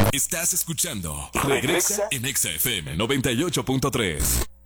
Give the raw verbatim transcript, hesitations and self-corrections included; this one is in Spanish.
Estás escuchando Regresa en Exa F M noventa y ocho punto tres.